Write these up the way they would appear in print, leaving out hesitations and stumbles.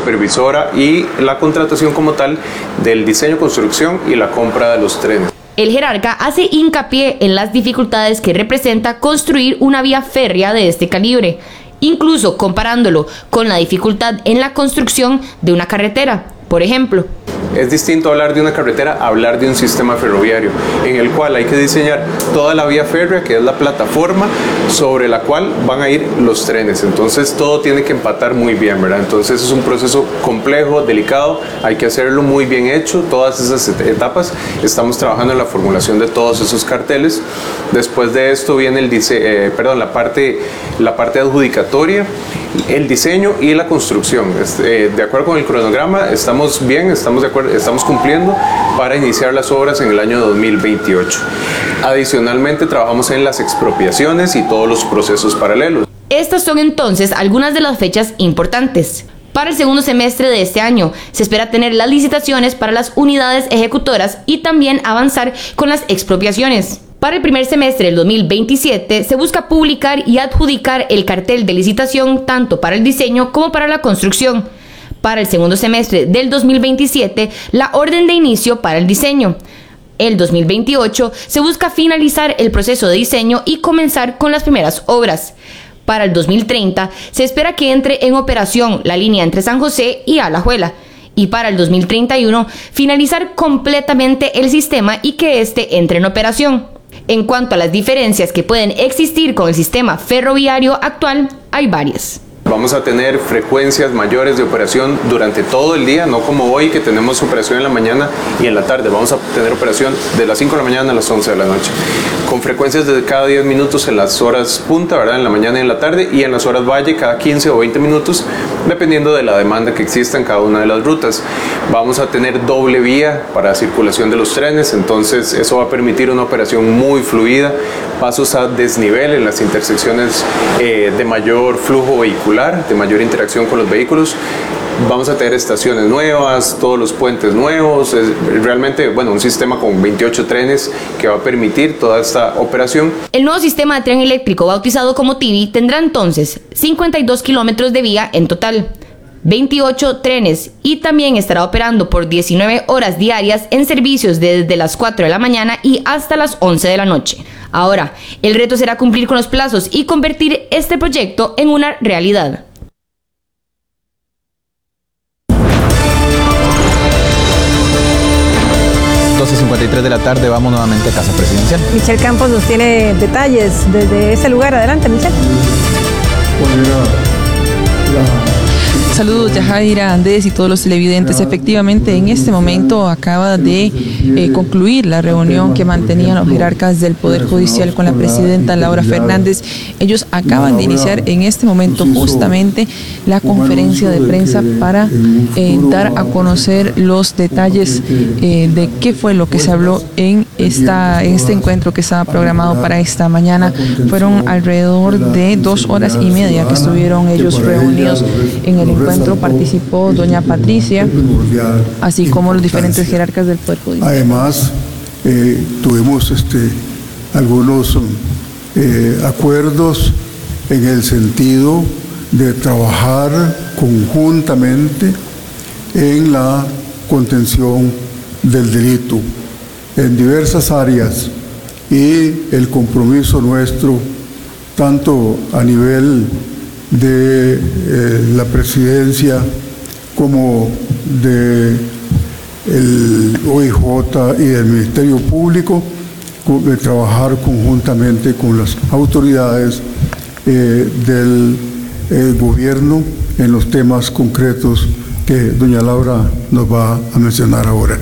supervisora y la contratación como tal del diseño, construcción y la compra de los trenes. El jerarca hace hincapié en las dificultades que representa construir una vía férrea de este calibre, incluso comparándolo con la dificultad en la construcción de una carretera, por ejemplo. Es distinto hablar de una carretera a hablar de un sistema ferroviario, en el cual hay que diseñar toda la vía férrea, que es la plataforma sobre la cual van a ir los trenes. Entonces todo tiene que empatar muy bien, ¿verdad? Entonces es un proceso complejo, delicado, hay que hacerlo muy bien hecho, todas esas etapas. Estamos trabajando en la formulación de todos esos carteles. Después de esto viene la parte adjudicatoria, el diseño y la construcción. De acuerdo con el cronograma, estamos bien, estamos cumpliendo para iniciar las obras en el año 2028. Adicionalmente, trabajamos en las expropiaciones y todos los procesos paralelos. Estas son entonces algunas de las fechas importantes. Para el segundo semestre de este año se espera tener las licitaciones para las unidades ejecutoras y también avanzar con las expropiaciones. Para el primer semestre del 2027 se busca publicar y adjudicar el cartel de licitación tanto para el diseño como para la construcción. Para el segundo semestre del 2027, la orden de inicio para el diseño. El 2028 se busca finalizar el proceso de diseño y comenzar con las primeras obras. Para el 2030 se espera que entre en operación la línea entre San José y Alajuela. Y para el 2031 finalizar completamente el sistema y que éste entre en operación. En cuanto a las diferencias que pueden existir con el sistema ferroviario actual, hay varias. Vamos a tener frecuencias mayores de operación durante todo el día, no como hoy que tenemos operación en la mañana y en la tarde. Vamos a tener operación de las 5 de la mañana a las 11 de la noche, con frecuencias de cada 10 minutos en las horas punta, ¿verdad? En la mañana y en la tarde, y en las horas valle cada 15 o 20 minutos, dependiendo de la demanda que exista en cada una de las rutas. Vamos a tener doble vía para circulación de los trenes, entonces eso va a permitir una operación muy fluida, pasos a desnivel en las intersecciones de mayor flujo vehicular, de mayor interacción con los vehículos. Vamos a tener estaciones nuevas, todos los puentes nuevos, realmente, un sistema con 28 trenes que va a permitir toda esta operación. El nuevo sistema de tren eléctrico, bautizado como TIVI, tendrá entonces 52 kilómetros de vía en total, 28 trenes, y también estará operando por 19 horas diarias en servicios desde las 4 de la mañana y hasta las 11 de la noche. Ahora, el reto será cumplir con los plazos y convertir este proyecto en una realidad. De la tarde, vamos nuevamente a Casa Presidencial. Michelle Campos nos tiene detalles desde ese lugar. Adelante, Michelle. Saludos, Yajaira, Andrés y todos los televidentes. Efectivamente, en este momento acaba de concluir la reunión que mantenían los jerarcas del Poder Judicial con la presidenta Laura Fernández. Ellos acaban de iniciar en este momento justamente la conferencia de prensa para dar a conocer los detalles de qué fue lo que se habló en este encuentro que estaba programado para esta mañana. Fueron alrededor de 2 horas y media que estuvieron ellos reunidos en el encuentro. Participó doña Patricia, así como los diferentes jerarcas del Poder Judicial. Además, tuvimos algunos acuerdos en el sentido de trabajar conjuntamente en la contención del delito en diversas áreas, y el compromiso nuestro, tanto a nivel de la presidencia como de el OIJ y del Ministerio Público, de trabajar conjuntamente con las autoridades del gobierno en los temas concretos que doña Laura nos va a mencionar ahora.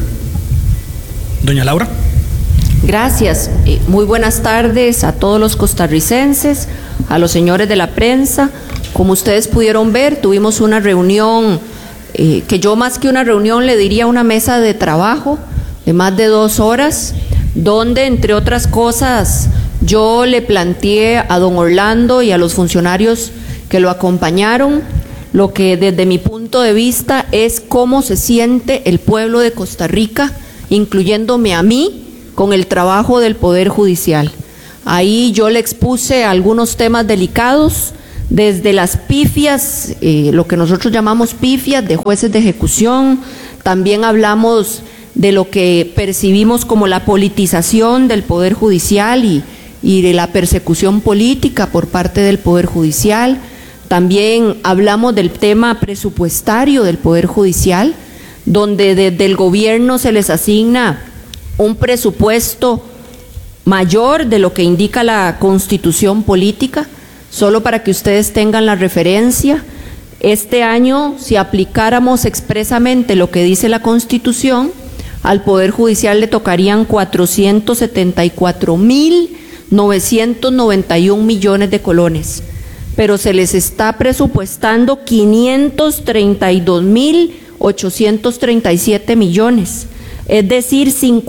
Doña Laura. Gracias. Muy buenas tardes a todos los costarricenses, a los señores de la prensa. Como ustedes pudieron ver, tuvimos una reunión, que yo más que una reunión le diría una mesa de trabajo de más de 2 horas, donde entre otras cosas yo le planteé a don Orlando y a los funcionarios que lo acompañaron lo que desde mi punto de vista es cómo se siente el pueblo de Costa Rica, incluyéndome a mí, con el trabajo del Poder Judicial. Ahí yo le expuse algunos temas delicados desde las pifias, lo que nosotros llamamos pifias de jueces de ejecución. También hablamos de lo que percibimos como la politización del Poder Judicial y de la persecución política por parte del Poder Judicial. También hablamos del tema presupuestario del Poder Judicial, donde desde el gobierno se les asigna un presupuesto mayor de lo que indica la Constitución política. Solo para que ustedes tengan la referencia, este año, si aplicáramos expresamente lo que dice la Constitución, al Poder Judicial le tocarían 474.991 millones de colones, pero se les está presupuestando 532.837 millones, es decir,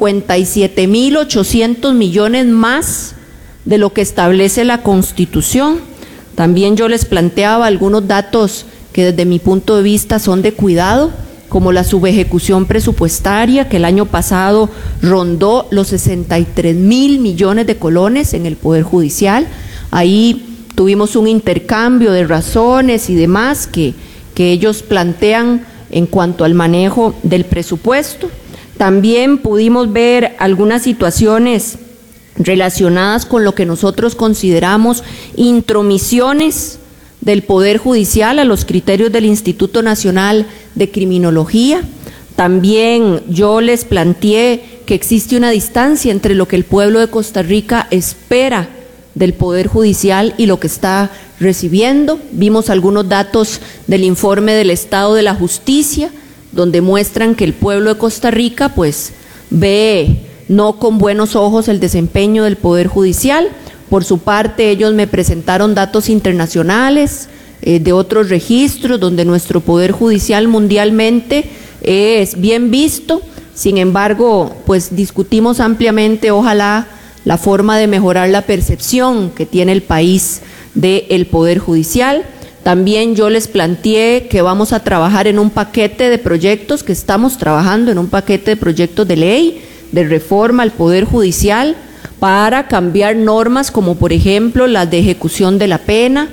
57.800 millones más de lo que establece la Constitución. También yo les planteaba algunos datos que desde mi punto de vista son de cuidado, como la subejecución presupuestaria, que el año pasado rondó los 63.000 millones de colones en el Poder Judicial. Ahí tuvimos un intercambio de razones y demás que ellos plantean en cuanto al manejo del presupuesto. También pudimos ver algunas situaciones relacionadas con lo que nosotros consideramos intromisiones del Poder Judicial a los criterios del Instituto Nacional de Criminología. También yo les planteé que existe una distancia entre lo que el pueblo de Costa Rica espera del Poder Judicial y lo que está recibiendo. Vimos algunos datos del informe del Estado de la Justicia, donde muestran que el pueblo de Costa Rica pues ve no con buenos ojos el desempeño del Poder Judicial. Por su parte, ellos me presentaron datos internacionales de otros registros donde nuestro Poder Judicial mundialmente es bien visto. Sin embargo, pues discutimos ampliamente, ojalá, la forma de mejorar la percepción que tiene el país del Poder Judicial. También yo les planteé que vamos a trabajar en un paquete de proyectos, que estamos trabajando en un paquete de proyectos de ley de reforma al Poder Judicial para cambiar normas como por ejemplo las de ejecución de la pena,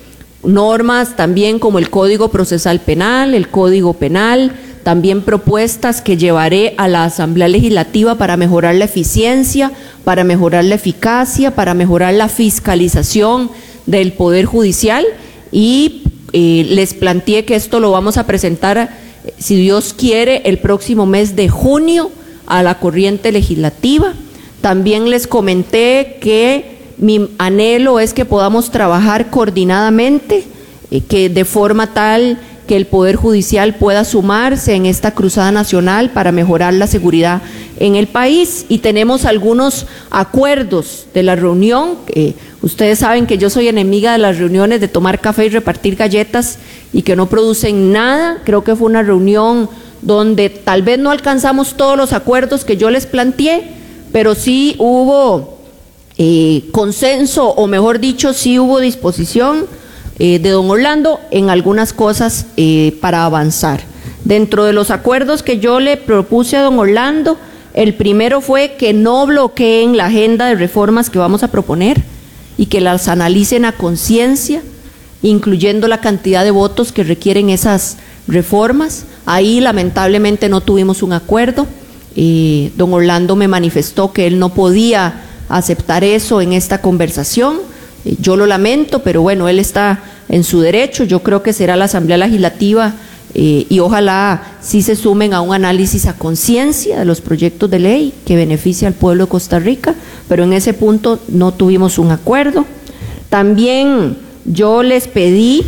normas también como el Código Procesal Penal, el Código Penal, también propuestas que llevaré a la Asamblea Legislativa para mejorar la eficiencia, para mejorar la eficacia, para mejorar la fiscalización del Poder Judicial y les planteé que esto lo vamos a presentar, si Dios quiere, el próximo mes de junio a la corriente legislativa. También les comenté que mi anhelo es que podamos trabajar coordinadamente, que de forma tal que el Poder Judicial pueda sumarse en esta cruzada nacional para mejorar la seguridad en el país. Y tenemos algunos acuerdos de la reunión. Ustedes saben que yo soy enemiga de las reuniones de tomar café y repartir galletas y que no producen nada. Creo que fue una reunión donde tal vez no alcanzamos todos los acuerdos que yo les planteé, pero sí hubo consenso, o mejor dicho, sí hubo disposición de don Orlando en algunas cosas para avanzar. Dentro de los acuerdos que yo le propuse a don Orlando, el primero fue que no bloqueen la agenda de reformas que vamos a proponer y que las analicen a conciencia, incluyendo la cantidad de votos que requieren esas reformas. Ahí lamentablemente no tuvimos un acuerdo. Don Orlando me manifestó que él no podía aceptar eso en esta conversación. Yo lo lamento, pero bueno, él está en su derecho. Yo creo que será la Asamblea Legislativa y ojalá sí se sumen a un análisis a conciencia de los proyectos de ley que beneficia al pueblo de Costa Rica, pero en ese punto no tuvimos un acuerdo. También yo les pedí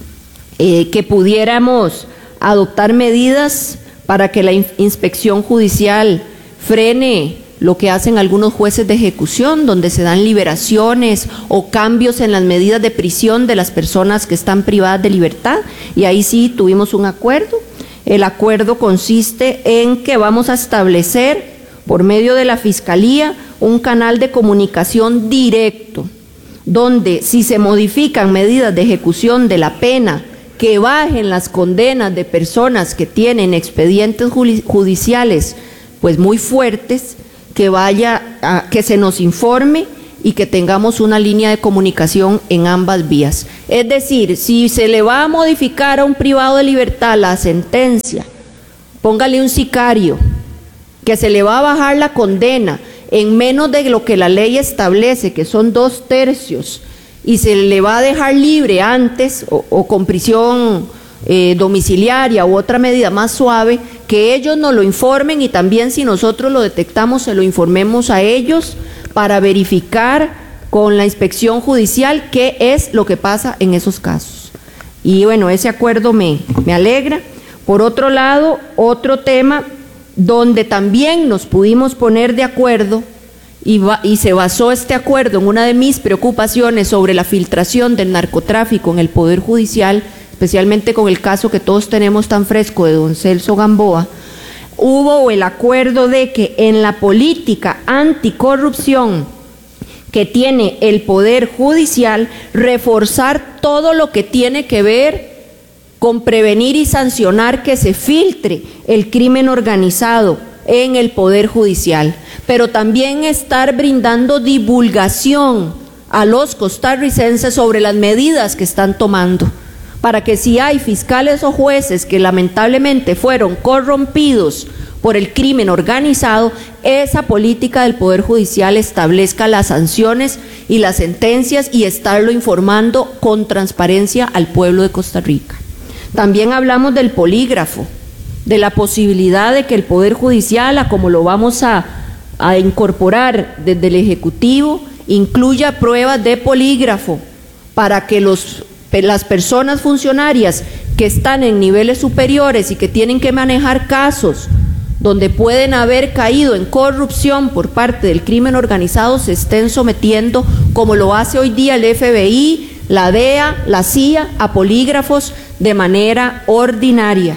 que pudiéramos adoptar medidas para que la inspección judicial frene lo que hacen algunos jueces de ejecución, donde se dan liberaciones o cambios en las medidas de prisión de las personas que están privadas de libertad, y ahí sí tuvimos un acuerdo. El acuerdo consiste en que vamos a establecer por medio de la Fiscalía un canal de comunicación directo, donde si se modifican medidas de ejecución de la pena, que bajen las condenas de personas que tienen expedientes judiciales pues muy fuertes, que se nos informe y que tengamos una línea de comunicación en ambas vías. Es decir, si se le va a modificar a un privado de libertad la sentencia, póngale un sicario, que se le va a bajar la condena en menos de lo que la ley establece, que son 2/3, y se le va a dejar libre antes o con prisión domiciliaria u otra medida más suave, que ellos nos lo informen, y también si nosotros lo detectamos se lo informemos a ellos para verificar con la inspección judicial qué es lo que pasa en esos casos. Y bueno, ese acuerdo me alegra. Por otro lado, otro tema donde también nos pudimos poner de acuerdo y se basó este acuerdo en una de mis preocupaciones sobre la filtración del narcotráfico en el Poder Judicial, especialmente con el caso que todos tenemos tan fresco de don Celso Gamboa. Hubo el acuerdo de que en la política anticorrupción que tiene el Poder Judicial, reforzar todo lo que tiene que ver con prevenir y sancionar que se filtre el crimen organizado en el Poder Judicial, pero también estar brindando divulgación a los costarricenses sobre las medidas que están tomando, para que si hay fiscales o jueces que lamentablemente fueron corrompidos por el crimen organizado, esa política del Poder Judicial establezca las sanciones y las sentencias y estarlo informando con transparencia al pueblo de Costa Rica. También hablamos del polígrafo, de la posibilidad de que el Poder Judicial, como lo vamos a incorporar desde el Ejecutivo, incluya pruebas de polígrafo para que las personas funcionarias que están en niveles superiores y que tienen que manejar casos donde pueden haber caído en corrupción por parte del crimen organizado se estén sometiendo, como lo hace hoy día el FBI, la DEA, la CIA, a polígrafos de manera ordinaria.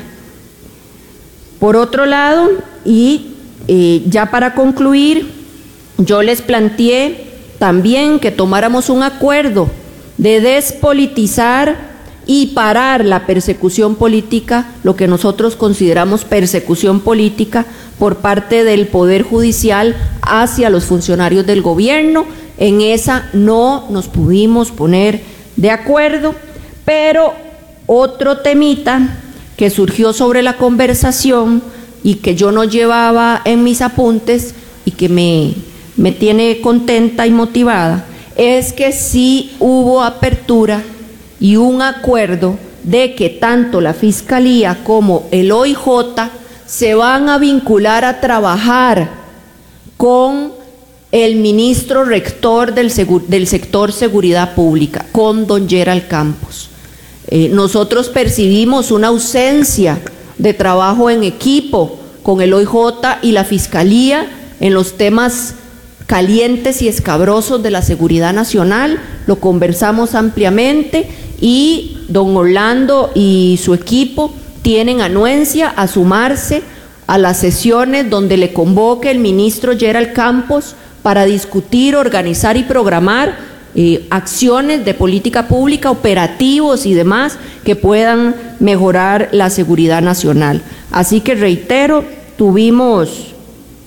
Por otro lado, y ya para concluir, yo les planteé también que tomáramos un acuerdo de despolitizar y parar la persecución política, lo que nosotros consideramos persecución política por parte del Poder Judicial hacia los funcionarios del gobierno. En esa no nos pudimos poner de acuerdo, pero otro temita que surgió sobre la conversación y que yo no llevaba en mis apuntes y que me tiene contenta y motivada, es que sí hubo apertura y un acuerdo de que tanto la Fiscalía como el OIJ se van a vincular a trabajar con el ministro rector del sector seguridad pública, con don Gerald Campos. Nosotros percibimos una ausencia de trabajo en equipo con el OIJ y la Fiscalía en los temas calientes y escabrosos de la seguridad nacional. Lo conversamos ampliamente y don Orlando y su equipo tienen anuencia a sumarse a las sesiones donde le convoque el ministro Gerald Campos para discutir, organizar y programar acciones de política pública, operativos y demás que puedan mejorar la seguridad nacional. Así que reitero, tuvimos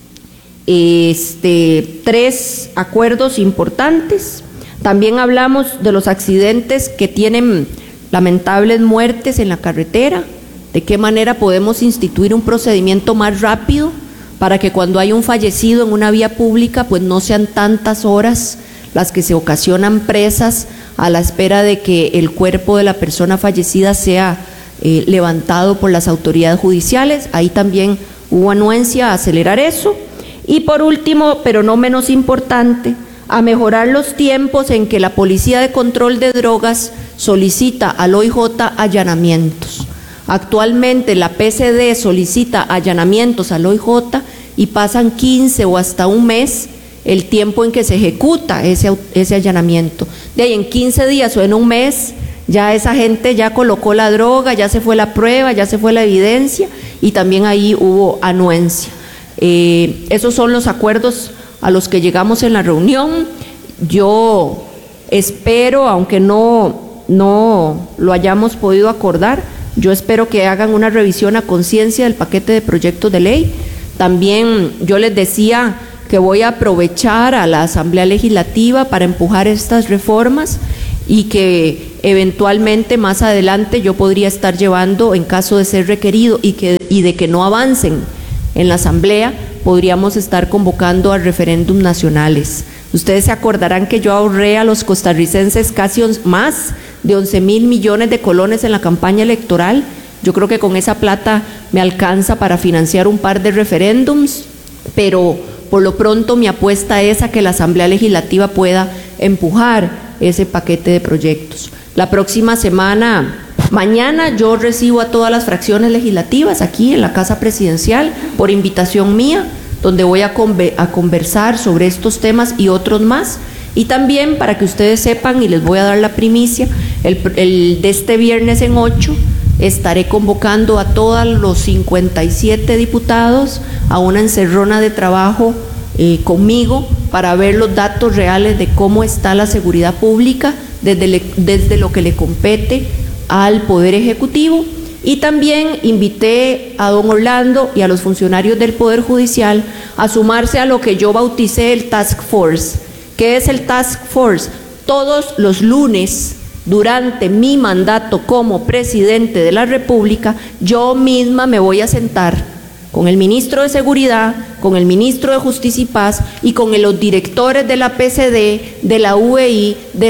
3 acuerdos importantes. También hablamos de los accidentes que tienen lamentables muertes en la carretera, de qué manera podemos instituir un procedimiento más rápido para que cuando hay un fallecido en una vía pública, pues no sean tantas horas las que se ocasionan presas a la espera de que el cuerpo de la persona fallecida sea levantado por las autoridades judiciales. Ahí también hubo anuencia a acelerar eso. Y por último, pero no menos importante, a mejorar los tiempos en que la Policía de Control de Drogas solicita al OIJ allanamientos. Actualmente la PCD solicita allanamientos al OIJ y pasan 15 o hasta un mes el tiempo en que se ejecuta ese allanamiento. De ahí en 15 días o en un mes ya esa gente ya colocó la droga, ya se fue la prueba, ya se fue la evidencia y también ahí hubo anuencia. Esos son los acuerdos a los que llegamos en la reunión. Yo espero, aunque no lo hayamos podido acordar, yo espero que hagan una revisión a conciencia del paquete de proyectos de ley. También yo les decía que voy a aprovechar a la Asamblea Legislativa para empujar estas reformas y que eventualmente más adelante yo podría estar llevando en caso de ser requerido y de que no avancen en la Asamblea, podríamos estar convocando a referéndums nacionales. Ustedes se acordarán que yo ahorré a los costarricenses casi más de 11,000 millones de colones en la campaña electoral. Yo creo que con esa plata me alcanza para financiar un par de referéndums, pero por lo pronto mi apuesta es a que la Asamblea Legislativa pueda empujar ese paquete de proyectos. La próxima semana, mañana, yo recibo a todas las fracciones legislativas aquí en la Casa Presidencial por invitación mía, donde voy a conversar sobre estos temas y otros más. Y también para que ustedes sepan, y les voy a dar la primicia, el de este viernes en 8 estaré convocando a todos los 57 diputados a una encerrona de trabajo conmigo para ver los datos reales de cómo está la seguridad pública desde lo que le compete al Poder Ejecutivo. Y también invité a don Orlando y a los funcionarios del Poder Judicial a sumarse a lo que yo bauticé el Task Force. ¿Qué es el Task Force? Todos los lunes, durante mi mandato como presidente de la República, yo misma me voy a sentar con el ministro de Seguridad, con el ministro de Justicia y Paz y con los directores de la PCD, de la UEI, de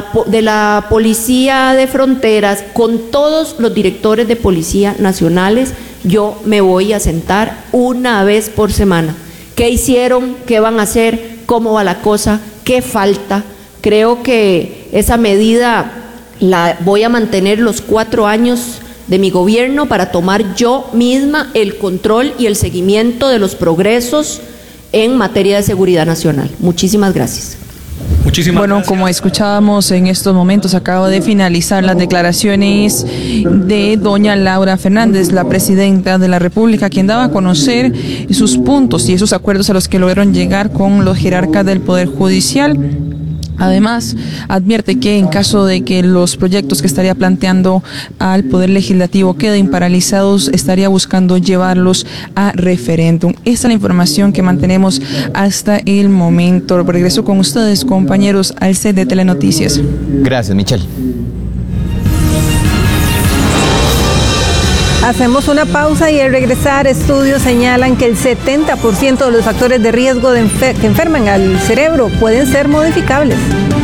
la Policía de Fronteras, con todos los directores de Policía Nacionales. Yo me voy a sentar una vez por semana. ¿Qué hicieron? ¿Qué van a hacer? ¿Cómo va la cosa? ¿Qué falta? Creo que esa medida la voy a mantener los 4 años de mi gobierno para tomar yo misma el control y el seguimiento de los progresos en materia de seguridad nacional. Muchísimas gracias. Bueno, como escuchábamos en estos momentos, acaba de finalizar las declaraciones de doña Laura Fernández, la presidenta de la República, quien daba a conocer sus puntos y esos acuerdos a los que lograron llegar con los jerarcas del Poder Judicial. Además, advierte que en caso de que los proyectos que estaría planteando al Poder Legislativo queden paralizados, estaría buscando llevarlos a referéndum. Esta es la información que mantenemos hasta el momento. Regreso con ustedes, compañeros, al set de Telenoticias. Gracias, Michelle. Hacemos una pausa y al regresar estudios señalan que el 70% de los factores de riesgo que enferman al cerebro pueden ser modificables.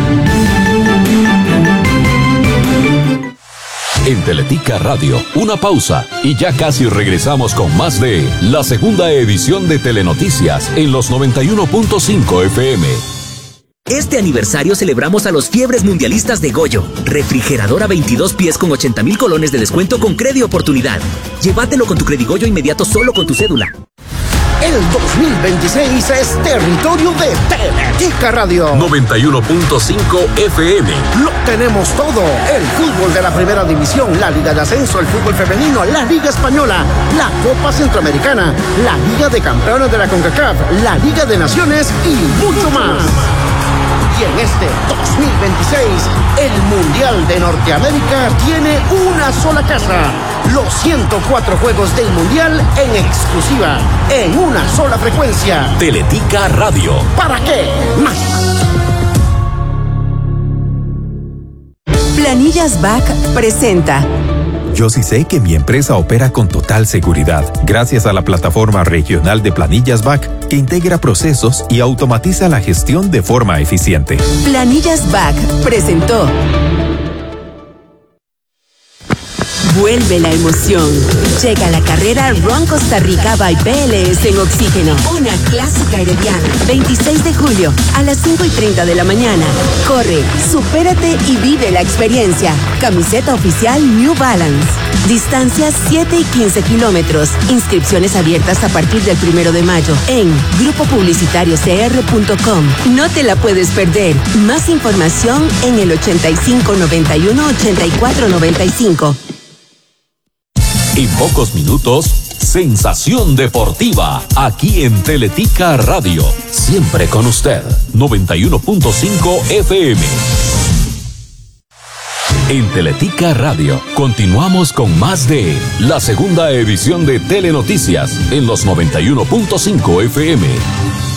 En Teletica Radio, una pausa y ya casi regresamos con más de la segunda edición de Telenoticias en los 91.5 FM. Este aniversario celebramos a los fiebres mundialistas de Goyo. Refrigerador a 22 pies con 80,000 colones de descuento con Credi Oportunidad. Llévatelo con tu Credigoyo inmediato solo con tu cédula. El 2026 es territorio de Teletica Radio. 91.5 FM. Lo tenemos todo. El fútbol de la Primera División, la Liga de Ascenso, el fútbol femenino, la Liga Española, la Copa Centroamericana, la Liga de Campeones de la CONCACAF, la Liga de Naciones y mucho más. Y en este 2026, el Mundial de Norteamérica tiene una sola casa. Los 104 juegos del Mundial en exclusiva, en una sola frecuencia. Teletica Radio. ¿Para qué más? Planillas BAC presenta. Yo sí sé que mi empresa opera con total seguridad, gracias a la plataforma regional de Planillas BAC, que integra procesos y automatiza la gestión de forma eficiente. Planillas BAC presentó. Vuelve la emoción. Llega la carrera Run Costa Rica by PLS en Oxígeno. Una clásica herediana. 26 de julio a las 5:30 de la mañana. Corre, supérate y vive la experiencia. Camiseta oficial New Balance. Distancias 7 y 15 kilómetros. Inscripciones abiertas a partir del 1 de mayo en grupopublicitariocr.com. No te la puedes perder. Más información en el 8591-8495. En pocos minutos, Sensación Deportiva, aquí en Teletica Radio. Siempre con usted, 91.5 FM. En Teletica Radio, continuamos con más de la segunda edición de Telenoticias en los 91.5 FM.